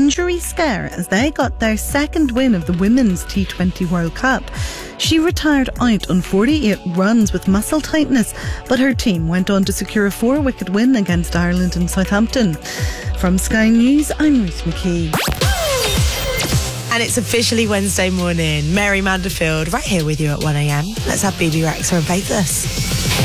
injury scare as they got their second win of the Women's T20 World Cup. She retired out on 48 runs with muscle tightness, but her team went on to secure a 4-wicket win against Ireland and Southampton. From Sky News, I'm Ruth McKee. And it's officially Wednesday morning. Mary Manderfield right here with you at 1am. Let's have BB Rexa and Faithless.